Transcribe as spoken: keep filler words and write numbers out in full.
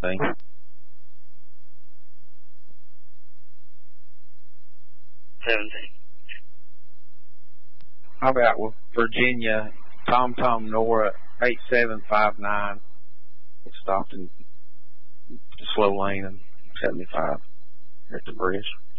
seventeen. Seventeen. How about with Virginia, Tom Tom Nora, eight seven five nine. Stopped in the slow lane in seventy-five at the bridge.